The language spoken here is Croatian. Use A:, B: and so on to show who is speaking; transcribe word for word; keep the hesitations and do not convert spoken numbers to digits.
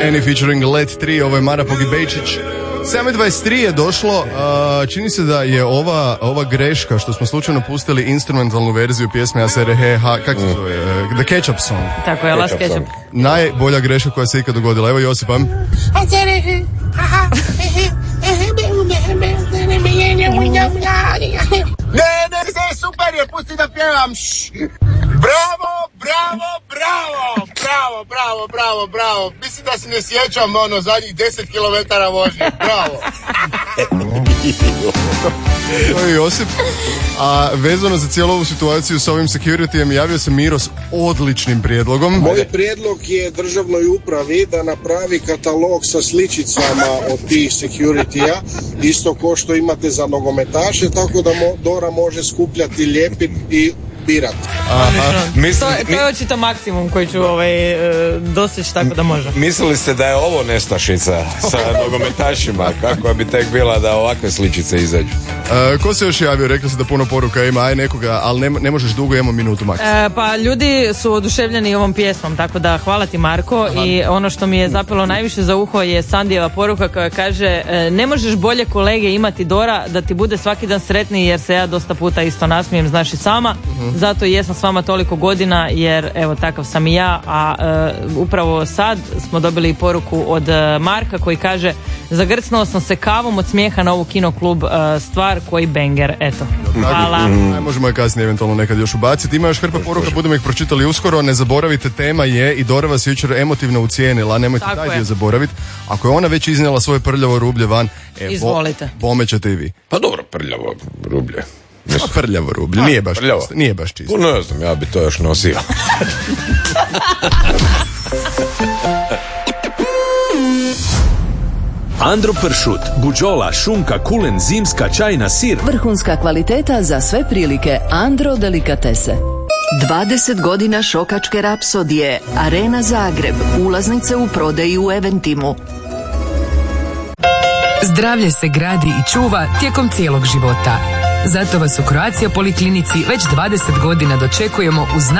A: Any featuring Let tri, ovo je Mara Pogibejčić. sedam dvadeset tri je došlo, uh, čini se da je ova, ova greška što smo slučajno pustili instrumentalnu verziju pjesme A S R H, kako se zove, uh, The Ketchup Song.
B: Tako je, Last Ketchup.
A: Najbolja greška koja se ikad dogodila. Evo Josipa.
C: Ne, ne, ne, super je, pusti da pjevam. Bravo, bravo, bravo, bravo, bravo, bravo, bravo. Mislim da se ne sjećam ono zadnjih deset kilometara vožnje. Bravo.
A: To je Josip. A vezano za cijelu ovu situaciju s ovim securityjem javio se Miro s odličnim prijedlogom.
D: Moj prijedlog je državnoj upravi da napravi katalog sa sličicama od tih security-a, isto ko što imate za nogometaše, tako da mo, Dora može skupljati, lijepiti i birat.
B: Misli, to, to je očito maksimum koji ću ovaj, doseći tako da može.
E: Mislili ste da je ovo nestašica sa nogometašima? Kako bi tek bila da ovakve sličice izađu?
A: E, ko se još javio? Rekli se da puno poruka ima, aj nekoga, ali ne, ne možeš dugo, imamo minutu maks.
B: E, pa ljudi su oduševljeni ovom pjesmom, tako da hvala ti Marko. Aha. I ono što mi je zapelo najviše za uho je Sandijeva poruka koja kaže ne možeš bolje kolege imati Dora da ti bude svaki dan sretniji, jer se ja dosta puta isto nasmijem, znaš i sama. Uh-huh. Zato i jesam s vama toliko godina, jer evo takav sam i ja, a uh, upravo sad smo dobili poruku od uh, Marka koji kaže zagrcnuo sam se kavom od smijeha na ovu kinoklub, uh, stvar koji banger, eto. Hvala.
A: Ne možemo je kasnije eventualno nekad još ubaciti. Ima još hrpa poruka, budemo ih pročitali uskoro. Ne zaboravite, tema je i Dora vas jučer emotivno ucijenila, nemojte taj dio zaboraviti. Ako je ona već iznijela svoje prljavo rublje van, e,
B: izvolite.
A: Bome ćete i vi.
E: Pa dobro, prljavo rublje.
A: Pa prljavo rublje, nije baš čisto. Nije baš čisto.
E: Ne znam, ja bi to još nosio.
F: Andro pršut, buđola, šunka, kulen, zimska, čajna, sir.
G: Vrhunska kvaliteta za sve prilike. Andro delikatese. dvadeset godina šokačke rapsodije. Arena Zagreb. Ulaznice u prodaji u Eventimu.
H: Zdravlje se gradi i čuva tijekom cijelog života. Zato vas u Croatia Poliklinici već dvadeset godina dočekujemo uz